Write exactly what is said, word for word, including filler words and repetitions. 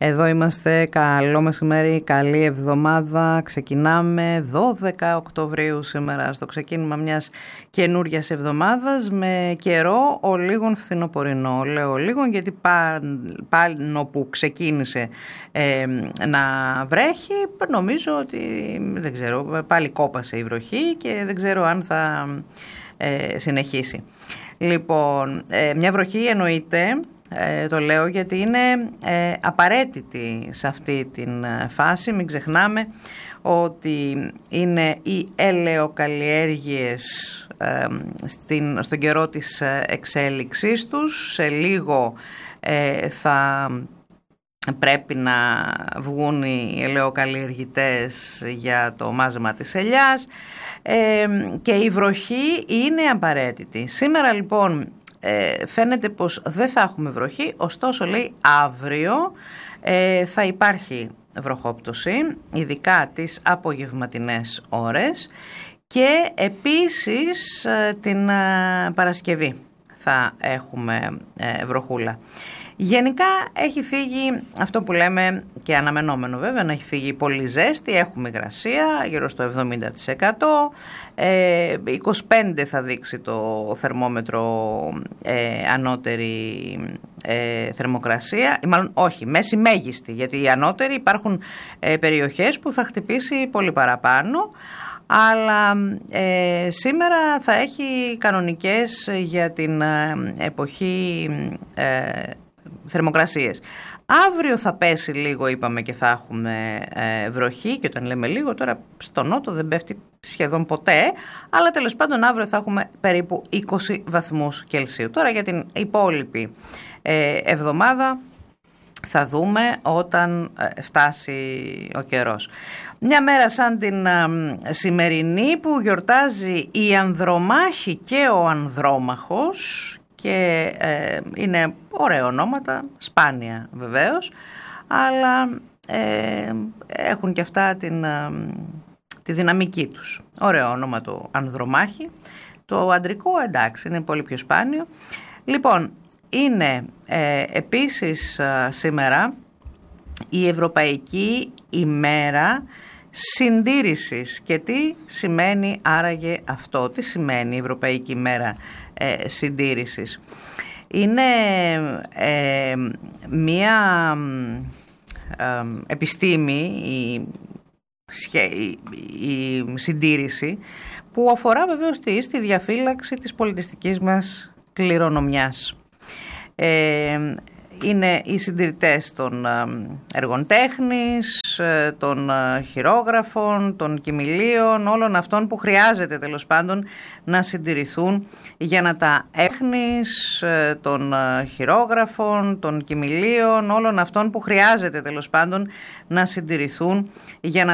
Εδώ είμαστε, καλό μεσημέρι, καλή εβδομάδα. Ξεκινάμε δώδεκα Οκτωβρίου σήμερα, στο ξεκίνημα μιας καινούριας εβδομάδας με καιρό ο λίγων φθινοπορεινό. Λέω λίγων γιατί πάνω που ξεκίνησε ε, να βρέχει, νομίζω ότι δεν ξέρω, πάλι κόπασε η βροχή και δεν ξέρω αν θα ε, συνεχίσει. Λοιπόν, ε, μια βροχή εννοείται. Ε, το λέω γιατί είναι ε, απαραίτητη σε αυτή την φάση. Μην ξεχνάμε ότι είναι οι ελαιοκαλλιέργειες ε, στην, στον καιρό της εξέλιξής τους. Σε λίγο ε, θα πρέπει να βγουν οι ελαιοκαλλιεργητές για το μάζεμα της ελιάς ε, και η βροχή είναι απαραίτητη. Σήμερα λοιπόν Ε, φαίνεται πως δεν θα έχουμε βροχή, ωστόσο λέει αύριο ε, θα υπάρχει βροχόπτωση, ειδικά τις απογευματινές ώρες και επίσης ε, την ε, Παρασκευή θα έχουμε ε, βροχούλα. Γενικά έχει φύγει αυτό που λέμε και αναμενόμενο βέβαια, να έχει φύγει πολύ ζέστη, έχουμε υγρασία γύρω στο εβδομήντα τοις εκατό, ε, είκοσι πέντε θα δείξει το θερμόμετρο ε, ανώτερη ε, θερμοκρασία, ή μάλλον όχι, μέση μέγιστη, γιατί οι ανώτεροι υπάρχουν ε, περιοχές που θα χτυπήσει πολύ παραπάνω, αλλά ε, σήμερα θα έχει κανονικές για την ε, εποχή ε, θερμοκρασίες. Αύριο θα πέσει λίγο, είπαμε, και θα έχουμε ε, βροχή, και όταν λέμε λίγο τώρα στο νότο δεν πέφτει σχεδόν ποτέ, αλλά τέλος πάντων αύριο θα έχουμε περίπου είκοσι βαθμούς Κελσίου. Τώρα για την υπόλοιπη ε, εβδομάδα θα δούμε όταν ε, φτάσει ο καιρός. Μια μέρα σαν την ε, σημερινή που γιορτάζει η Ανδρομάχη και ο Ανδρόμαχος, και ε, είναι ωραία ονόματα, σπάνια βεβαίως, αλλά ε, έχουν και αυτά την, ε, τη δυναμική τους. Ωραίο όνομα το Ανδρομάχη, το αντρικό εντάξει είναι πολύ πιο σπάνιο. Λοιπόν, είναι ε, επίσης ε, σήμερα η Ευρωπαϊκή ημέρα συντήρησης. Και τι σημαίνει άραγε αυτό, τι σημαίνει η Ευρωπαϊκή ημέρα ε, συντήρησης? Είναι ε, μία ε, επιστήμη η, η, η συντήρηση που αφορά βεβαίως τη, στη διαφύλαξη της πολιτιστικής μας κληρονομιάς. Ε, είναι οι συντηρητές των έργων τέχνης, των χειρόγραφων, των κυμηλίων, όλων αυτών που χρειάζεται τέλος πάντων να συντηρηθούν για να τα έχνης, των χειρόγραφων, των κυμηλίων, όλων αυτών που χρειάζεται τέλος πάντων να συντηρηθούν για να